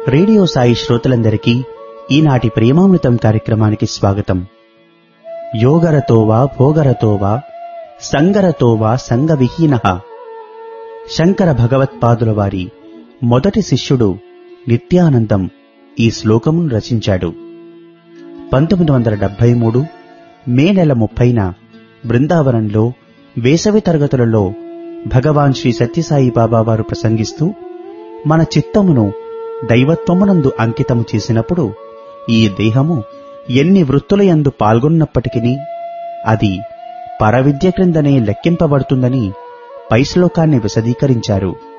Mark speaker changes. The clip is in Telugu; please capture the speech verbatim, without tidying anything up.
Speaker 1: రేడియో సాయి శ్రోతలందరికీ ఈనాటి ప్రేమామృతం కార్యక్రమానికి స్వాగతం. యోగరతో వా భోగరతో వా సంగరతో వా సంగవిహీనః. శంకర భగవత్పాదుల వారి మొదటి శిష్యుడు నిత్యానందం ఈ శ్లోకమును రచించాడు. పంతొమ్మిది వందల డెబ్బై మూడు మే నెల ముప్పైన బృందావనంలో వేసవి తరగతులలో భగవాన్ శ్రీ సత్యసాయి బాబా వారు ప్రసంగిస్తూ మన చిత్తమును దైవత్వమునందు అంకితము చేసినప్పుడు ఈ దేహము ఎన్ని వృత్తులయందు పాల్గొన్నప్పటికీ అది పరవిద్య క్రిందనే లెక్కింపబడుతుందని పై శ్లోకాన్ని విశదీకరించారు.